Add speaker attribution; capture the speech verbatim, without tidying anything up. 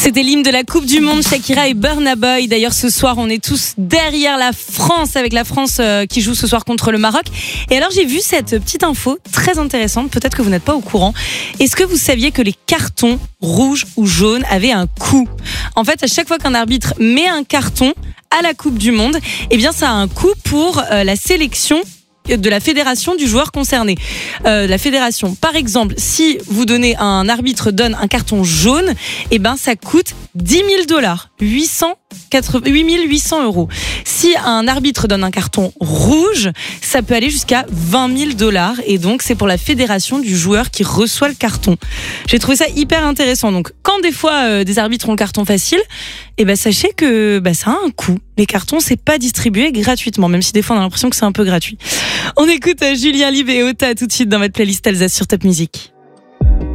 Speaker 1: C'était l'hymne de la Coupe du Monde, Shakira et Burna Boy. D'ailleurs, ce soir, on est tous derrière la France, avec la France euh, qui joue ce soir contre le Maroc. Et alors, j'ai vu cette petite info très intéressante. Peut-être que vous n'êtes pas au courant. Est-ce que vous saviez que les cartons rouges ou jaunes avaient un coût ? En fait, à chaque fois qu'un arbitre met un carton à la Coupe du Monde, eh bien, ça a un coût pour euh, la sélection de la fédération du joueur concerné. Euh, la fédération, par exemple, si vous donnez un arbitre donne un carton jaune, eh ben ça coûte dix mille dollars, huit mille huit cents euros. Si un arbitre donne un carton rouge, ça peut aller jusqu'à vingt mille dollars, et donc c'est pour la fédération du joueur qui reçoit le carton. J'ai trouvé ça hyper intéressant. Donc quand des fois euh, des arbitres ont le carton facile, eh ben sachez que bah, ça a un coût. Les cartons, c'est pas distribué gratuitement, même si des fois on a l'impression que c'est un peu gratuit. On écoute Julien Lieb et Ota tout de suite dans votre playlist Alsace sur Top Music.